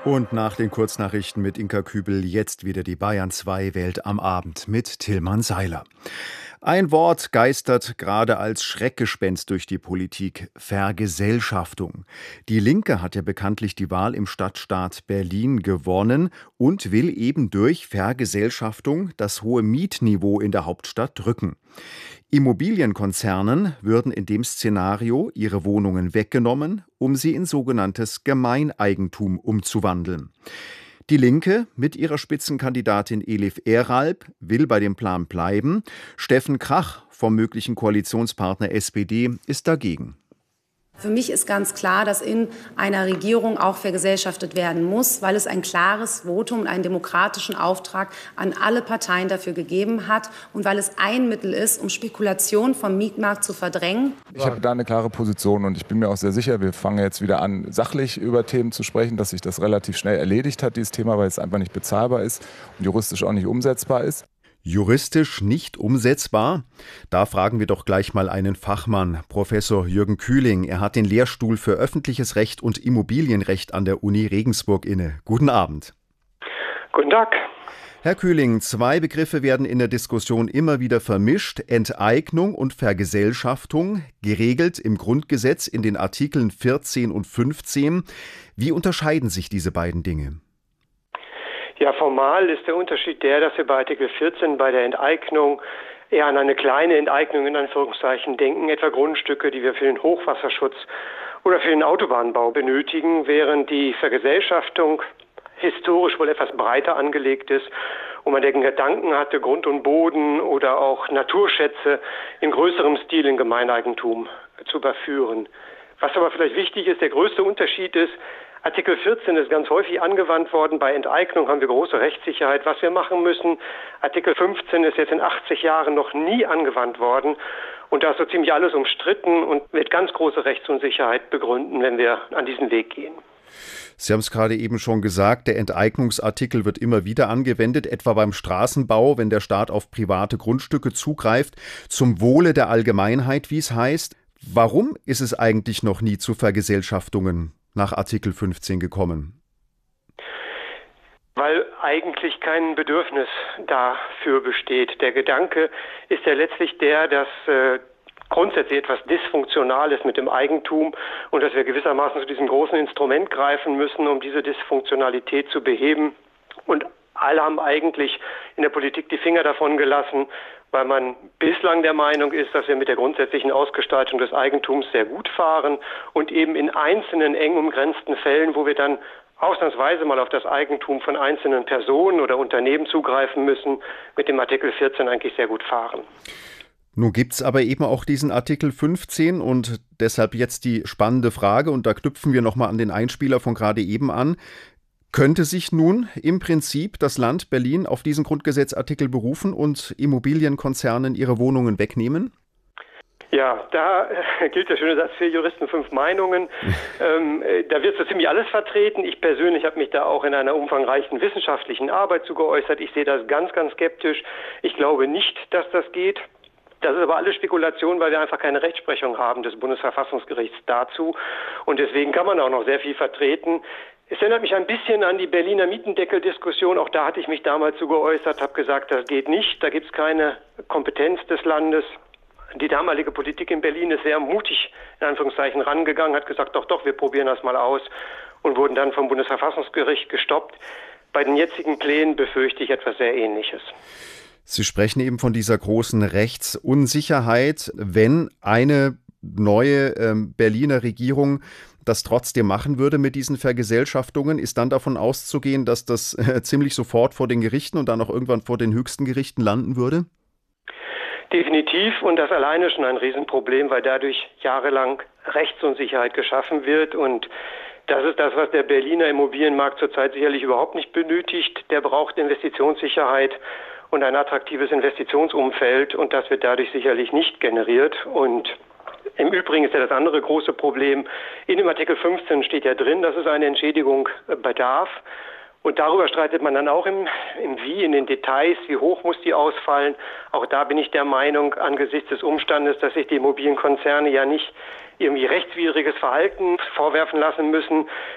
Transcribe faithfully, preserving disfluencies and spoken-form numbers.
Und nach den Kurznachrichten mit Inka Kübel jetzt wieder die Bayern zwei Welt am Abend mit Tillmann Seiler. Ein Wort geistert gerade als Schreckgespenst durch die Politik: Vergesellschaftung. Die Linke hat ja bekanntlich die Wahl im Stadtstaat Berlin gewonnen und will eben durch Vergesellschaftung das hohe Mietniveau in der Hauptstadt drücken. Immobilienkonzernen würden in dem Szenario ihre Wohnungen weggenommen, um sie in sogenanntes Gemeineigentum umzuwandeln. Die Linke mit ihrer Spitzenkandidatin Elif Eralp will bei dem Plan bleiben. Steffen Krach vom möglichen Koalitionspartner S P D ist dagegen. Für mich ist ganz klar, dass in einer Regierung auch vergesellschaftet werden muss, weil es ein klares Votum und einen demokratischen Auftrag an alle Parteien dafür gegeben hat und weil es ein Mittel ist, um Spekulation vom Mietmarkt zu verdrängen. Ich habe da eine klare Position und ich bin mir auch sehr sicher, wir fangen jetzt wieder an, sachlich über Themen zu sprechen, dass sich das relativ schnell erledigt hat, dieses Thema, weil es einfach nicht bezahlbar ist und juristisch auch nicht umsetzbar ist. Juristisch nicht umsetzbar? Da fragen wir doch gleich mal einen Fachmann, Professor Jürgen Kühling. Er hat den Lehrstuhl für öffentliches Recht und Immobilienrecht an der Uni Regensburg inne. Guten Abend. Guten Tag. Herr Kühling, zwei Begriffe werden in der Diskussion immer wieder vermischt: Enteignung und Vergesellschaftung, geregelt im Grundgesetz in den Artikeln vierzehn und fünfzehn. Wie unterscheiden sich diese beiden Dinge? Ja, formal ist der Unterschied der, dass wir bei Artikel vierzehn bei der Enteignung eher an eine kleine Enteignung in Anführungszeichen denken, etwa Grundstücke, die wir für den Hochwasserschutz oder für den Autobahnbau benötigen, während die Vergesellschaftung historisch wohl etwas breiter angelegt ist und man den Gedanken hatte, Grund und Boden oder auch Naturschätze in größerem Stil in Gemeineigentum zu überführen. Was aber vielleicht wichtig ist, der größte Unterschied ist, Artikel vierzehn ist ganz häufig angewandt worden. Bei Enteignung haben wir große Rechtssicherheit, was wir machen müssen. Artikel fünfzehn ist jetzt in achtzig Jahren noch nie angewandt worden. Und da ist so ziemlich alles umstritten und wird ganz große Rechtsunsicherheit begründen, wenn wir an diesen Weg gehen. Sie haben es gerade eben schon gesagt, der Enteignungsartikel wird immer wieder angewendet, etwa beim Straßenbau, wenn der Staat auf private Grundstücke zugreift, zum Wohle der Allgemeinheit, wie es heißt. Warum ist es eigentlich noch nie zu Vergesellschaftungen nach Artikel fünfzehn gekommen? Weil eigentlich kein Bedürfnis dafür besteht. Der Gedanke ist ja letztlich der, dass äh, grundsätzlich etwas dysfunktional ist mit dem Eigentum und dass wir gewissermaßen zu diesem großen Instrument greifen müssen, um diese Dysfunktionalität zu beheben. Und alle haben eigentlich in der Politik die Finger davon gelassen, weil man bislang der Meinung ist, dass wir mit der grundsätzlichen Ausgestaltung des Eigentums sehr gut fahren und eben in einzelnen eng umgrenzten Fällen, wo wir dann ausnahmsweise mal auf das Eigentum von einzelnen Personen oder Unternehmen zugreifen müssen, mit dem Artikel vierzehn eigentlich sehr gut fahren. Nun gibt es aber eben auch diesen Artikel fünfzehn und deshalb jetzt die spannende Frage, und da knüpfen wir nochmal an den Einspieler von gerade eben an. Könnte sich nun im Prinzip das Land Berlin auf diesen Grundgesetzartikel berufen und Immobilienkonzernen ihre Wohnungen wegnehmen? Ja, da gilt der schöne Satz: für Juristen fünf Meinungen. ähm, da wird so ziemlich alles vertreten. Ich persönlich habe mich da auch in einer umfangreichen wissenschaftlichen Arbeit zu geäußert. Ich sehe das ganz, ganz skeptisch. Ich glaube nicht, dass das geht. Das ist aber alles Spekulation, weil wir einfach keine Rechtsprechung haben des Bundesverfassungsgerichts dazu. Und deswegen kann man auch noch sehr viel vertreten. Es erinnert mich ein bisschen an die Berliner Mietendeckel-Diskussion. Auch da hatte ich mich damals zu geäußert, habe gesagt, das geht nicht. Da gibt es keine Kompetenz des Landes. Die damalige Politik in Berlin ist sehr mutig, in Anführungszeichen, rangegangen, hat gesagt, doch, doch, wir probieren das mal aus und wurden dann vom Bundesverfassungsgericht gestoppt. Bei den jetzigen Plänen befürchte ich etwas sehr Ähnliches. Sie sprechen eben von dieser großen Rechtsunsicherheit, wenn eine neue ähm, Berliner Regierung das trotzdem machen würde mit diesen Vergesellschaftungen, ist dann davon auszugehen, dass das äh, ziemlich sofort vor den Gerichten und dann auch irgendwann vor den höchsten Gerichten landen würde? Definitiv, und das alleine schon ein Riesenproblem, weil dadurch jahrelang Rechtsunsicherheit geschaffen wird, und das ist das, was der Berliner Immobilienmarkt zurzeit sicherlich überhaupt nicht benötigt. Der braucht Investitionssicherheit und ein attraktives Investitionsumfeld, und das wird dadurch sicherlich nicht generiert. Und im Übrigen ist ja das andere große Problem, in dem Artikel fünfzehn steht ja drin, dass es eine Entschädigung bedarf. Und darüber streitet man dann auch im, im Wie, in den Details, wie hoch muss die ausfallen. Auch da bin ich der Meinung, angesichts des Umstandes, dass sich die Immobilienkonzerne ja nicht irgendwie rechtswidriges Verhalten vorwerfen lassen müssen,